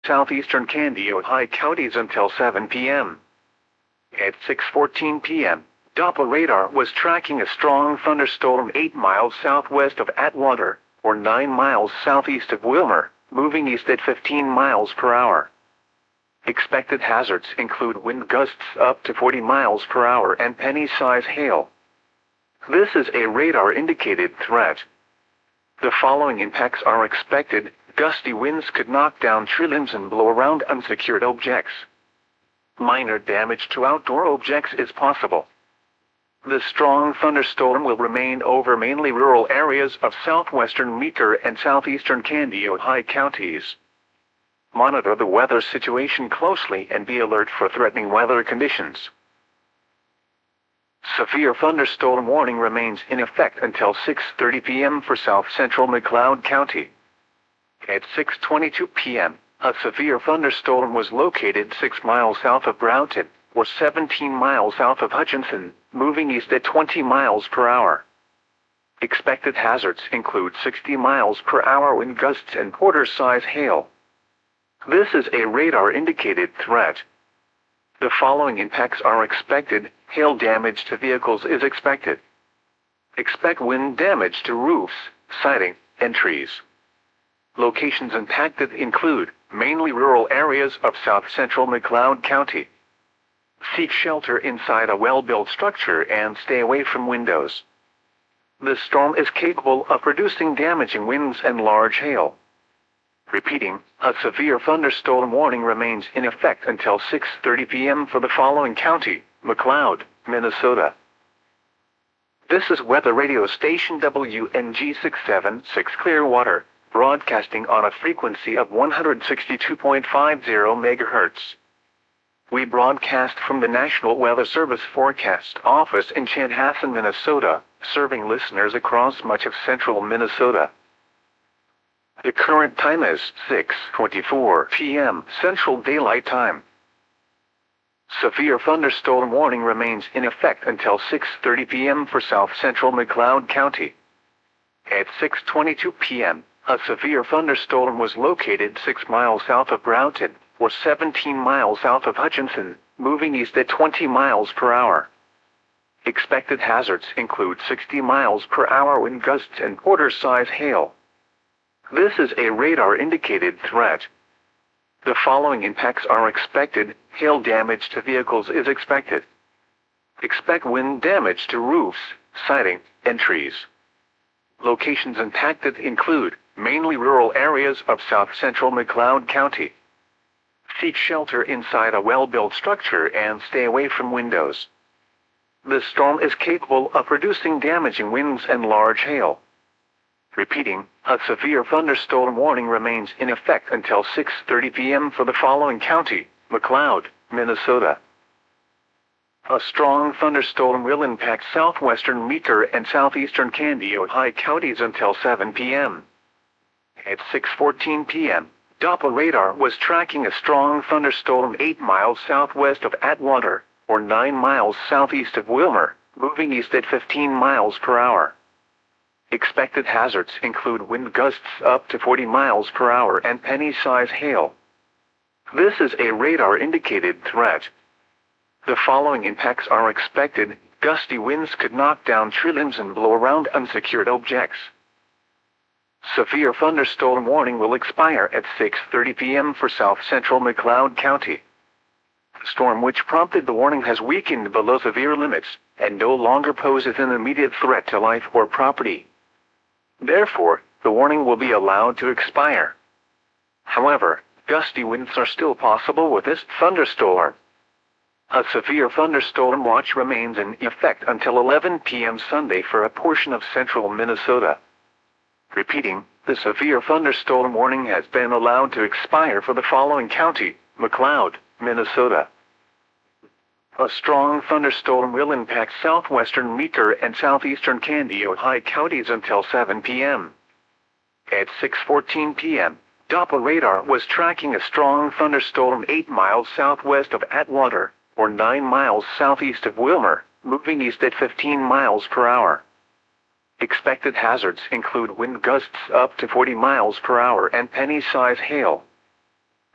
southeastern Kandy, Ojai counties until 7 p.m. At 6:14 p.m., Doppler radar was tracking a strong thunderstorm 8 miles southwest of Atwater, or 9 miles southeast of Wilmer, moving east at 15 miles per hour. Expected hazards include wind gusts up to 40 miles per hour and penny-size hail. This is a radar-indicated threat. The following impacts are expected. Gusty winds could knock down tree limbs and blow around unsecured objects. Minor damage to outdoor objects is possible. The strong thunderstorm will remain over mainly rural areas of southwestern Meeker and southeastern Kandy, Ojai counties. Monitor the weather situation closely and be alert for threatening weather conditions. Severe thunderstorm warning remains in effect until 6:30 p.m. for south-central McLeod County. At 6:22 p.m., a severe thunderstorm was located 6 miles south of Broughton, or 17 miles south of Hutchinson, moving east at 20 miles per hour. Expected hazards include 60 miles per hour wind gusts and quarter-size hail. This is a radar-indicated threat. The following impacts are expected. Hail damage to vehicles is expected. Expect wind damage to roofs, siding, and trees. Locations impacted include mainly rural areas of south-central McLeod County. Seek shelter inside a well-built structure and stay away from windows. The storm is capable of producing damaging winds and large hail. Repeating, a severe thunderstorm warning remains in effect until 6:30 p.m. for the following county: McLeod, Minnesota. This is weather radio station WNG 676 Clearwater, broadcasting on a frequency of 162.50 MHz. We broadcast from the National Weather Service Forecast Office in Chanhassen, Minnesota, serving listeners across much of central Minnesota. The current time is 6:24 p.m. Central Daylight Time. Severe thunderstorm warning remains in effect until 6:30 p.m. for south-central McLeod County. At 6:22 p.m., a severe thunderstorm was located 6 miles south of Broughton, or 17 miles south of Hutchinson, moving east at 20 miles per hour. Expected hazards include 60 miles per hour wind gusts and quarter-size hail. This is a radar-indicated threat. The following impacts are expected. Hail damage to vehicles is expected. Expect wind damage to roofs, siding, and trees. Locations impacted include mainly rural areas of south-central McLeod County. Seek shelter inside a well-built structure and stay away from windows. The storm is capable of producing damaging winds and large hail. Repeating, a severe thunderstorm warning remains in effect until 6:30 p.m. for the following county: McLeod, Minnesota. A strong thunderstorm will impact southwestern Meeker and southeastern Kandy, Ojai counties until 7 p.m. At 6:14 p.m., Doppler radar was tracking a strong thunderstorm 8 miles southwest of Atwater, or 9 miles southeast of Wilmer, moving east at 15 miles per hour. Expected hazards include wind gusts up to 40 miles per hour and penny-size hail. This is a radar-indicated threat. The following impacts are expected. Gusty winds could knock down tree limbs and blow around unsecured objects. Severe thunderstorm warning will expire at 6:30 p.m. for south-central McLeod County. The storm which prompted the warning has weakened below severe limits and no longer poses an immediate threat to life or property. Therefore, the warning will be allowed to expire. However, gusty winds are still possible with this thunderstorm. A severe thunderstorm watch remains in effect until 11 p.m. Sunday for a portion of central Minnesota. Repeating, the severe thunderstorm warning has been allowed to expire for the following county: McLeod, Minnesota. A strong thunderstorm will impact southwestern Meeker and southeastern Kandy, Ojai counties until 7 p.m. At 6:14 p.m., Doppler radar was tracking a strong thunderstorm 8 miles southwest of Atwater, or 9 miles southeast of Wilmer, moving east at 15 miles per hour. Expected hazards include wind gusts up to 40 miles per hour and penny-size hail.